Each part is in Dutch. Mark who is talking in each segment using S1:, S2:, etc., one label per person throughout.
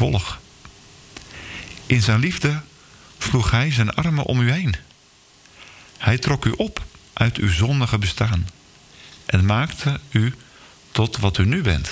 S1: gevolg. In zijn liefde sloeg hij zijn armen om u heen. Hij trok u op uit uw zondige bestaan en maakte u tot wat u nu bent.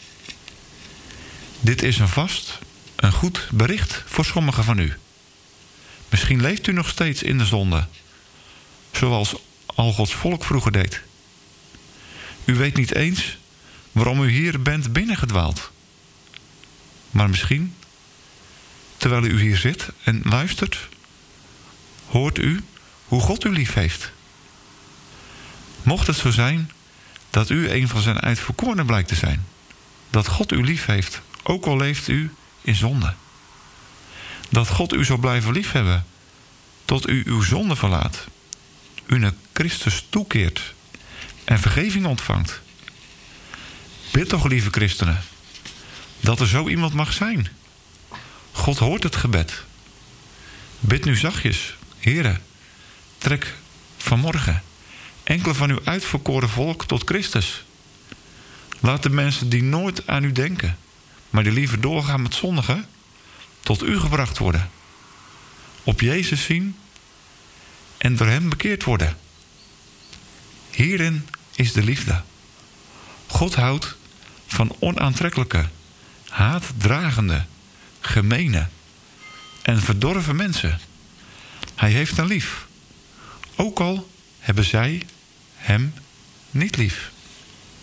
S1: Dit is een goed bericht voor sommigen van u. Misschien leeft u nog steeds in de zonde, zoals al Gods volk vroeger deed. U weet niet eens waarom u hier bent binnengedwaald. Maar misschien, terwijl u hier zit en luistert, hoort u hoe God u lief heeft. Mocht het zo zijn dat u een van zijn uitverkorenen blijkt te zijn, dat God u lief heeft, ook al leeft u in zonde. Dat God u zal blijven liefhebben tot u uw zonde verlaat, u naar Christus toekeert en vergeving ontvangt. Bid toch, lieve christenen, dat er zo iemand mag zijn. God hoort het gebed. Bid nu zachtjes: Heere, trek vanmorgen enkele van uw uitverkoren volk tot Christus. Laat de mensen die nooit aan u denken, maar die liever doorgaan met zondigen, tot u gebracht worden. Op Jezus zien en door hem bekeerd worden. Hierin is de liefde. God houdt van onaantrekkelijke, haatdragende, gemene en verdorven mensen. Hij heeft hen lief, ook al hebben zij hem niet lief.